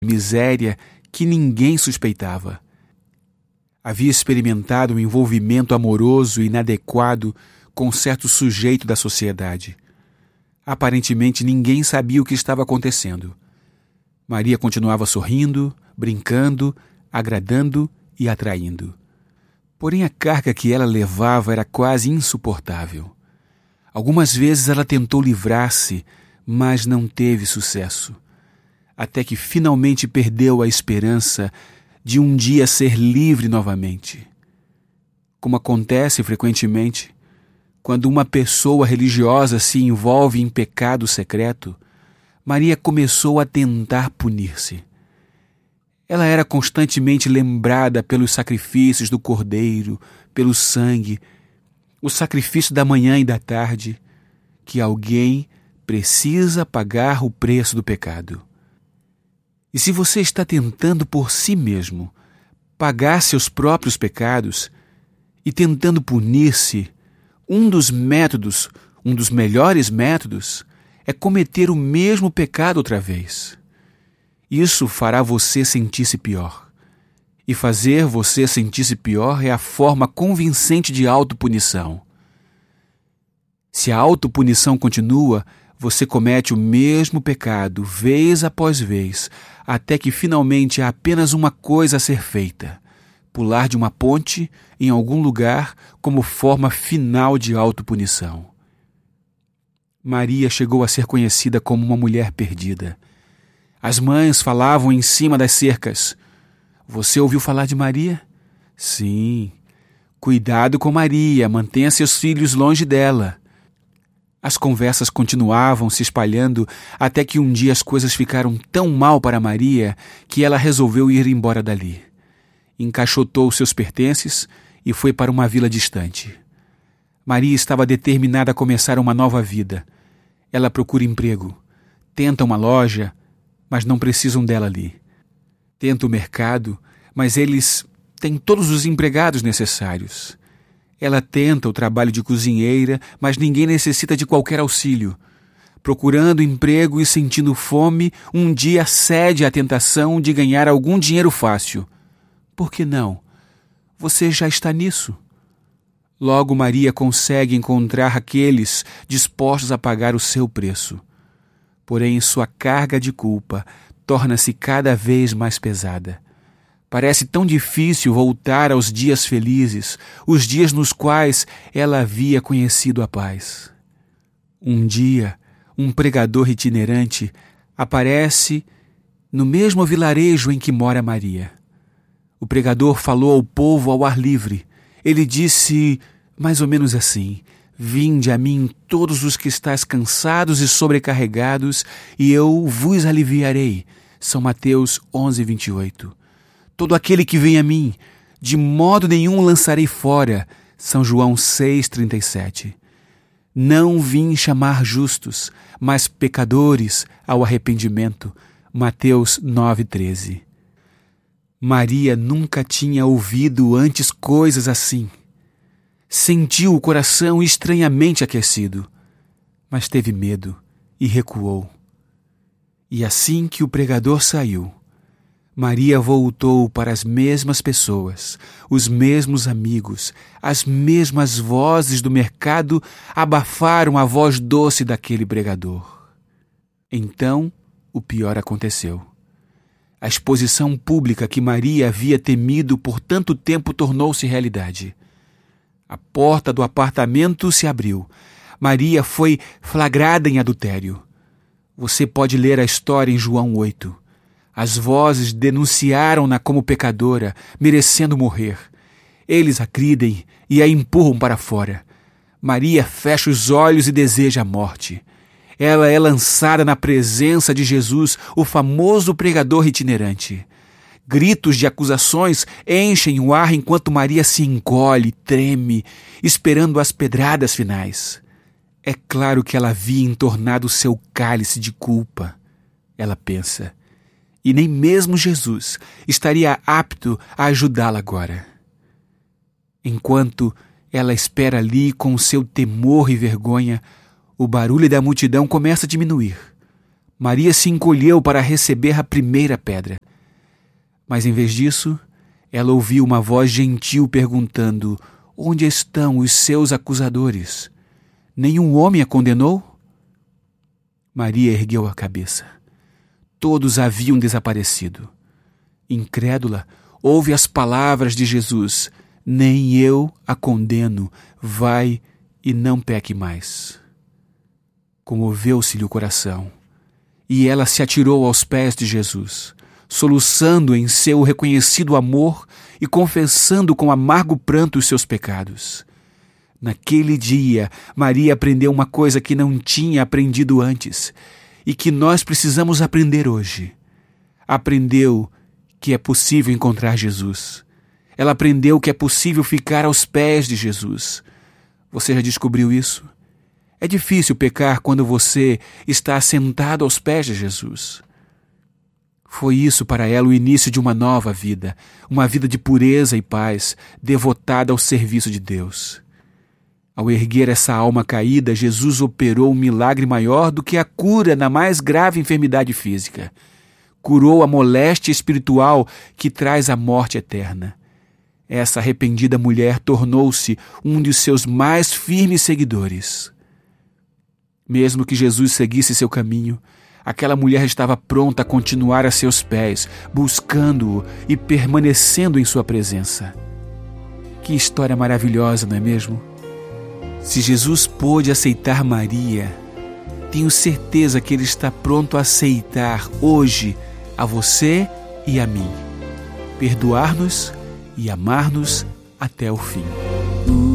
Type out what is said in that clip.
miséria que ninguém suspeitava. Havia experimentado um envolvimento amoroso inadequado com certo sujeito da sociedade. Aparentemente ninguém sabia o que estava acontecendo. Maria continuava sorrindo, brincando, agradando e atraindo. Porém, a carga que ela levava era quase insuportável. Algumas vezes ela tentou livrar-se, mas não teve sucesso, até que finalmente perdeu a esperança de um dia ser livre novamente. Como acontece frequentemente, quando uma pessoa religiosa se envolve em pecado secreto, Maria começou a tentar punir-se. Ela era constantemente lembrada pelos sacrifícios do cordeiro, pelo sangue, o sacrifício da manhã e da tarde, que alguém precisa pagar o preço do pecado. E se você está tentando por si mesmo pagar seus próprios pecados e tentando punir-se, um dos melhores métodos, é cometer o mesmo pecado outra vez. Isso fará você sentir-se pior. E fazer você sentir-se pior é a forma convincente de autopunição. Se a autopunição continua, você comete o mesmo pecado, vez após vez, até que finalmente há apenas uma coisa a ser feita: pular de uma ponte em algum lugar como forma final de autopunição. Maria chegou a ser conhecida como uma mulher perdida. As mães falavam em cima das cercas: "Você ouviu falar de Maria?" "Sim." "Cuidado com Maria, mantenha seus filhos longe dela." As conversas continuavam se espalhando até que um dia as coisas ficaram tão mal para Maria que ela resolveu ir embora dali. Encaixotou seus pertences e foi para uma vila distante. Maria estava determinada a começar uma nova vida. Ela procura emprego, tenta uma loja, mas não precisam dela ali. Tenta o mercado, mas eles têm todos os empregados necessários. Ela tenta o trabalho de cozinheira, mas ninguém necessita de qualquer auxílio. Procurando emprego e sentindo fome, um dia cede à tentação de ganhar algum dinheiro fácil. Por que não? Você já está nisso. Logo Maria consegue encontrar aqueles dispostos a pagar o seu preço. Porém, sua carga de culpa torna-se cada vez mais pesada. Parece tão difícil voltar aos dias felizes, os dias nos quais ela havia conhecido a paz. Um dia, um pregador itinerante aparece no mesmo vilarejo em que mora Maria. O pregador falou ao povo ao ar livre. Ele disse mais ou menos assim: "Vinde a mim todos os que estáis cansados e sobrecarregados, e eu vos aliviarei." São Mateus 11:28. "Todo aquele que vem a mim, de modo nenhum lançarei fora." São João 6:37. "Não vim chamar justos, mas pecadores ao arrependimento." Mateus 9:13. Maria nunca tinha ouvido antes coisas assim. Sentiu o coração estranhamente aquecido, mas teve medo e recuou. E assim que o pregador saiu, Maria voltou para as mesmas pessoas, os mesmos amigos, as mesmas vozes do mercado abafaram a voz doce daquele pregador. Então, o pior aconteceu. A exposição pública que Maria havia temido por tanto tempo tornou-se realidade. A porta do apartamento se abriu. Maria foi flagrada em adultério. Você pode ler a história em João 8. As vozes denunciaram-na como pecadora, merecendo morrer. Eles a agridem e a empurram para fora. Maria fecha os olhos e deseja a morte. Ela é lançada na presença de Jesus, o famoso pregador itinerante. Gritos de acusações enchem o ar enquanto Maria se encolhe, treme, esperando as pedradas finais. É claro que ela havia entornado seu cálice de culpa, ela pensa, e nem mesmo Jesus estaria apto a ajudá-la agora. Enquanto ela espera ali com seu temor e vergonha, o barulho da multidão começa a diminuir. Maria se encolheu para receber a primeira pedra. Mas em vez disso, ela ouviu uma voz gentil perguntando: onde estão os seus acusadores? Nenhum homem a condenou? Maria ergueu a cabeça. Todos haviam desaparecido. Incrédula, ouve as palavras de Jesus: nem eu a condeno, vai e não peque mais. Comoveu-se-lhe o coração, e ela se atirou aos pés de Jesus, soluçando em seu reconhecido amor e confessando com amargo pranto os seus pecados. Naquele dia, Maria aprendeu uma coisa que não tinha aprendido antes e que nós precisamos aprender hoje. Aprendeu que é possível encontrar Jesus. Ela aprendeu que é possível ficar aos pés de Jesus. Você já descobriu isso? É difícil pecar quando você está sentado aos pés de Jesus. Foi isso para ela o início de uma nova vida, uma vida de pureza e paz, devotada ao serviço de Deus. Ao erguer essa alma caída, Jesus operou um milagre maior do que a cura na mais grave enfermidade física. Curou a moléstia espiritual que traz a morte eterna. Essa arrependida mulher tornou-se um de seus mais firmes seguidores. Mesmo que Jesus seguisse seu caminho, aquela mulher estava pronta a continuar a seus pés, buscando-o e permanecendo em sua presença. Que história maravilhosa, não é mesmo? Se Jesus pôde aceitar Maria, tenho certeza que Ele está pronto a aceitar hoje a você e a mim, perdoar-nos e amar-nos até o fim.